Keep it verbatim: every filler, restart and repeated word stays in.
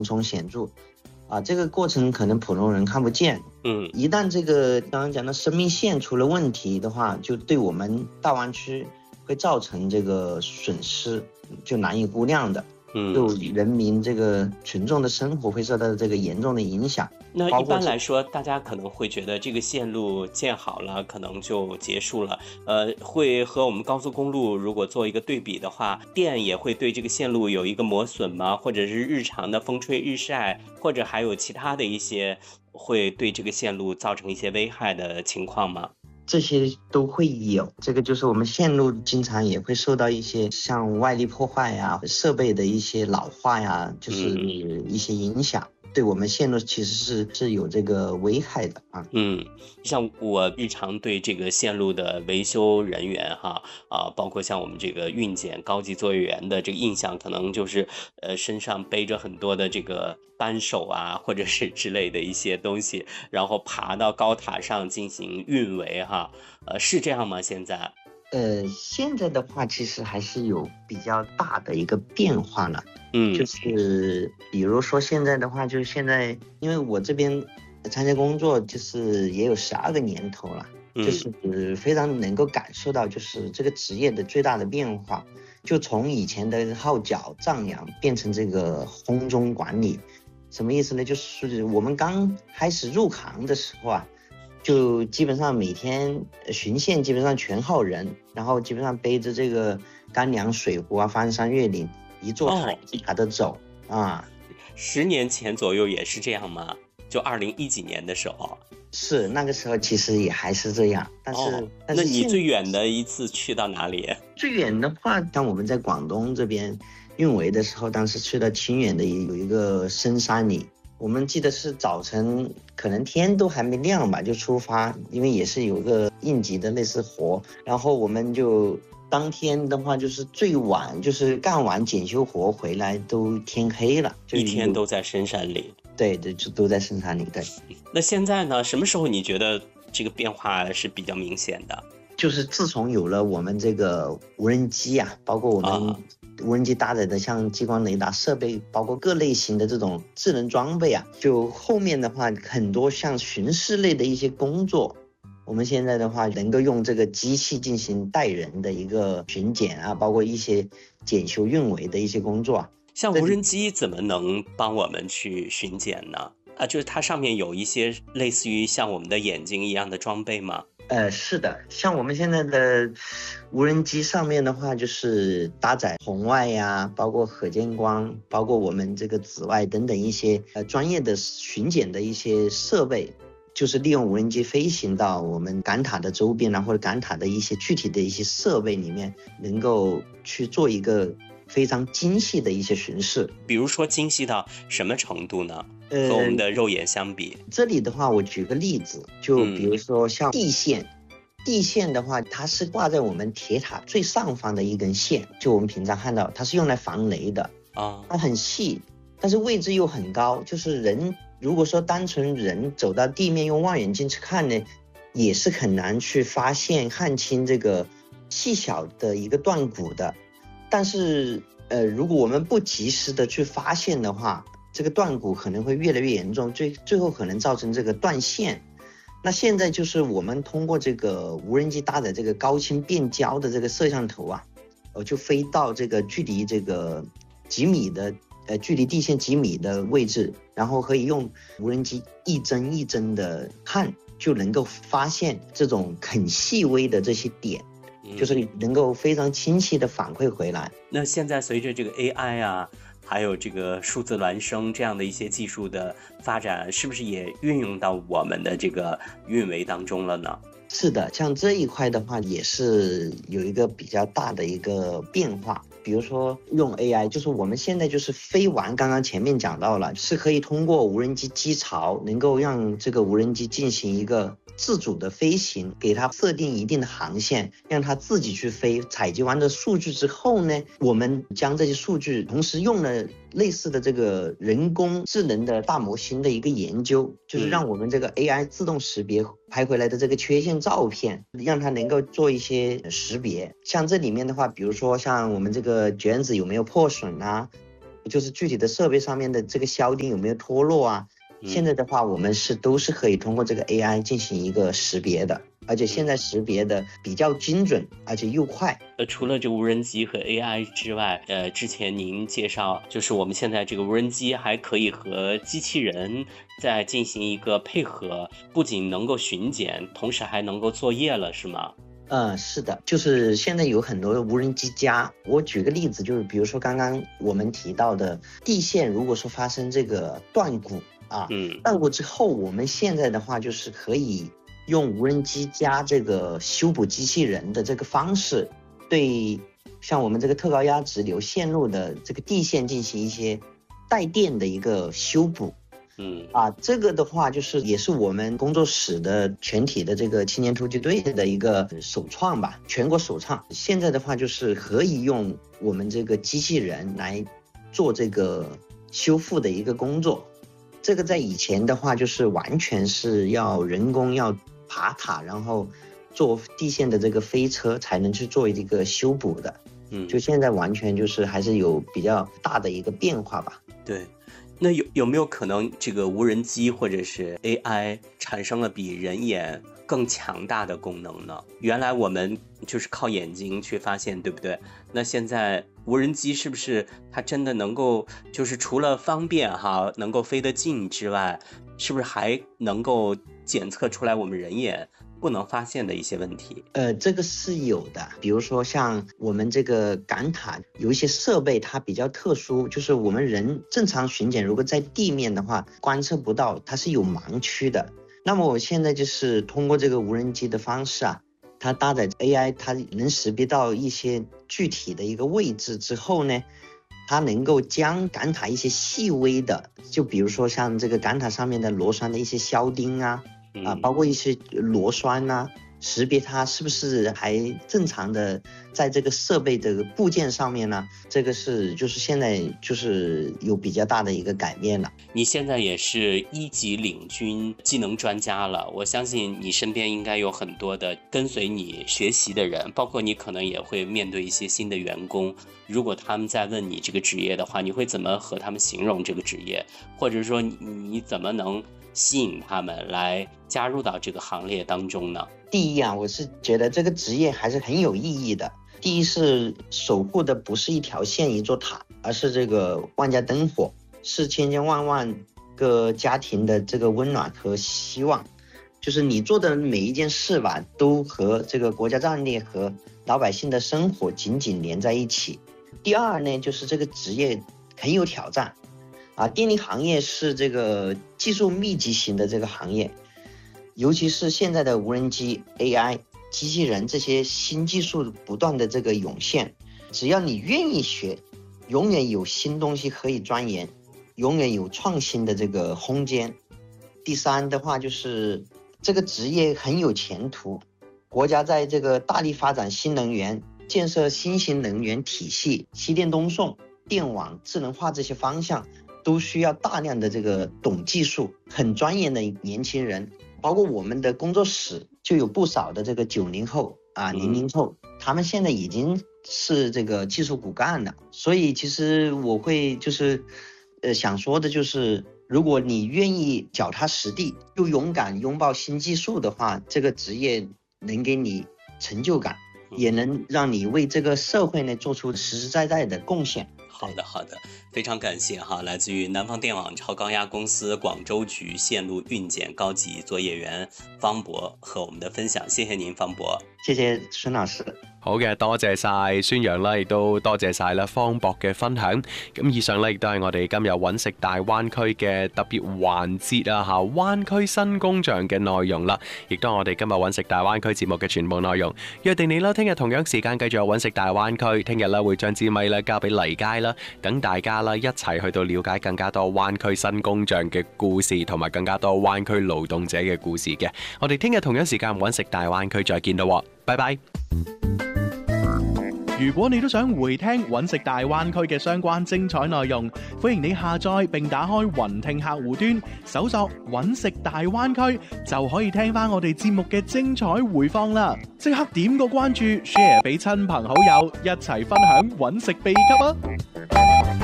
冲显著啊，这个过程可能普通人看不见。 嗯， 一旦这个刚刚讲的生命线出了问题的话，就对我们大湾区会造成这个损失，就难以估量的。 嗯， 就人民这个群众的生活会受到这个严重的影响。 那一般来说，大家可能会觉得这个线路建好了，可能就结束了。呃，会和我们高速公路如果做一个对比的话，电也会对这个线路有一个磨损吗？或者是日常的风吹日晒，或者还有其他的一些会对这个线路造成一些危害的情况吗？ 这些都会有，这个就是我们线路经常也会受到一些像外力破坏呀、设备的一些老化呀，就是一些影响。嗯，对我们线路其实是是有这个危害的啊。 嗯，像我日常对这个线路的维修人员哈啊，包括像我们这个运检高级作业员的这个印象，可能就是呃身上背着很多的这个扳手啊，或者是之类的一些东西，然后爬到高塔上进行运维哈，呃，是这样吗？现在？ 呃，现在的话，其实还是有比较大的一个变化了。 嗯， 就是比如说现在的话，就是现在，因为我这边参加工作，就是也有十二个年头了， 嗯， 就是非常能够感受到，就是这个职业的最大的变化，就从以前的号角丈量变成这个轰中管理。什么意思呢？就是我们刚开始入行的时候啊，就基本上每天巡线基本上全靠人，然后基本上背着这个干粮、水壶啊，翻山越岭，一座塔一塔的走、哦、啊。 十年前左右也是这样吗？就二零一几年的时候？ 是那个时候其实也还是这样，但是、 哦、 但是那你最远的一次去到哪里？ 最远的话，当我们在广东这边运维的时候，当时去到清远的有一个深山里。我们记得是早晨，可能天都还没亮吧就出发，因为也是有个应急的类似活，然后我们就当天的话就是最晚就是干完检修活回来都天黑了，就一天都在深山里。 对对，就都在深山里。对， 那现在呢？什么时候你觉得这个变化是比较明显的？ 就是自从有了我们这个无人机啊，包括我们无人机搭载的像激光雷达设备，包括各类型的这种智能装备啊，就后面的话很多像巡视类的一些工作，我们现在的话能够用这个机器进行带人的一个巡检啊，包括一些检修运维的一些工作啊。 像无人机怎么能帮我们去巡检呢？啊，就是它上面有一些类似于像我们的眼睛一样的装备吗？ 呃，是的，像我们现在的无人机上面的话，就是搭载红外呀，包括可见光，包括我们这个紫外等等一些呃专业的巡检的一些设备，就是利用无人机飞行到我们赶塔的周边啊，或者赶塔的一些具体的一些设备里面，能够去做一个非常精细的一些巡视。 比如说精细到什么程度呢？和我们的肉眼相比、 呃、这里的话我举个例子，就比如说像地线、嗯、地线的话它是挂在我们铁塔最上方的一根线，就我们平常看到它是用来防雷的啊，它很细，但是位置又很高，就是人如果说单纯人走到地面用望远镜去看呢，也是很难去发现看清这个细小的一个断骨的。但是呃，如果我们不及时的去发现的话，这个断骨可能会越来越严重，最最后可能造成这个断线。那现在就是我们通过这个无人机搭载这个高清变焦的这个摄像头啊，呃，就飞到这个距离这个几米的呃距离地线几米的位置，然后可以用无人机一帧一帧的看，就能够发现这种很细微的这些点。就是能够非常清晰的反馈回来。 那现在随着这个 A I 啊，还有这个数字孪生这样的一些技术的发展，是不是也运用到我们的这个运维当中了呢？ 是的，像这一块的话也是有一个比较大的一个变化。比如说用 A I， 就是我们现在就是飞完，刚刚前面讲到了，是可以通过无人机机槽能够让这个无人机进行一个自主的飞行，给它设定一定的航线，让它自己去飞。采集完的数据之后呢，我们将这些数据同时用了类似的这个人工智能的大模型的一个研究，就是让我们这个 A I 自动识别拍回来的这个缺陷照片，让它能够做一些识别。像这里面的话，比如说像我们这个卷子有没有破损啊， 就是具体的设备上面的这个销钉有没有脱落啊。现在的话，我们是都是可以通过这个 A I 进行一个识别的，而且现在识别的比较精准，而且又快。 呃，除了这个无人机和 A I 之外，呃，之前您介绍就是我们现在这个无人机还可以和机器人再进行一个配合，不仅能够巡检，同时还能够作业了，是吗？ 嗯，是的，就是现在有很多的无人机家。我举个例子，就是比如说刚刚我们提到的地线，如果说发生这个断骨啊， 嗯， 断骨之后，我们现在的话就是可以用无人机加这个修补机器人的这个方式，对像我们这个特高压直流线路的这个地线进行一些带电的一个修补。 嗯啊，这个的话就是也是我们工作室的全体的这个青年突击队的一个首创吧，全国首创。现在的话就是可以用我们这个机器人来做这个修复的一个工作。这个在以前的话就是完全是要人工要爬塔，然后坐地线的这个飞车才能去做一个修补的。 嗯， 就现在完全就是还是有比较大的一个变化吧。 对。那有有没有可能这个无人机或者是 A I 产生了比人眼更强大的功能呢？原来我们就是靠眼睛去发现，对不对？那现在无人机是不是它真的能够就是除了方便哈能够飞得近之外，是不是还能够检测出来我们人眼不能发现的一些问题？ 呃，这个是有的，比如说像我们这个赶塔有一些设备它比较特殊，就是我们人正常巡检如果在地面的话观测不到，它是有盲区的。那么我现在就是通过这个无人机的方式啊，它搭载 A I， 它能识别到一些具体的一个位置之后呢，它能够将赶塔一些细微的，就比如说像这个赶塔上面的螺栓的一些销钉啊，啊，包括一些螺栓呐、啊，识别它是不是还正常的在这个设备的部件上面呢？这个是就是现在就是有比较大的一个改变了。 你现在也是一级领军技能专家了，我相信你身边应该有很多的跟随你学习的人，包括你可能也会面对一些新的员工。如果他们在问你这个职业的话，你会怎么和他们形容这个职业？或者说你你怎么能吸引他们来加入到这个行列当中呢？ 第一啊，我是觉得这个职业还是很有意义的。第一是守护的不是一条线一座塔，而是这个万家灯火，是千千万万个家庭的这个温暖和希望。就是你做的每一件事吧，都和这个国家战略和老百姓的生活紧紧连在一起。第二呢，就是这个职业很有挑战啊，电力行业是这个技术密集型的这个行业，尤其是现在的无人机、A I、机器人这些新技术不断的这个涌现，只要你愿意学，永远有新东西可以钻研，永远有创新的这个空间。第三的话就是这个职业很有前途，国家在这个大力发展新能源、建设新型能源体系、西电东送、电网、智能化这些方向，都需要大量的这个懂技术、很专业的年轻人。包括我们的工作室就有不少的这个九零后啊、零零后，他们现在已经是这个技术骨干了。所以其实我会就是呃想说的就是，如果你愿意脚踏实地，又勇敢拥抱新技术的话，这个职业能给你成就感，也能让你为这个社会呢做出实实在在的贡献。 好的好的，非常感谢哈，来自于南方电网超高压公司廣州局線路運檢高級作業員方博和我們的分享，謝謝您方博。 謝謝孫老師。 好嘅，多謝晒孫楊啦，亦都多謝晒啦方博嘅分享。咁以上咧亦都係我哋今日揾食大灣區嘅特別環節啊嚇，灣區新工匠嘅內容啦，亦都係我哋今日揾食大灣區節目嘅全部內容。約定你啦，聽日同樣時間繼續有揾食大灣區，聽日咧會將支咪咧交俾黎佳啦，等大家啦一齊去到了解更加多灣區新工匠嘅故事，同埋更加多灣區勞動者嘅故事嘅。我哋聽日同樣時間揾食大灣區再見到，拜拜。 如果你都想回聽揾食大灣區嘅相關精彩內容，歡迎你下載並打開雲聽客戶端，搜索揾食大灣區，就可以聽翻我哋節目嘅精彩回放啦！即刻點個關注 ，share 俾親朋好友，一齊分享揾食秘笈啊！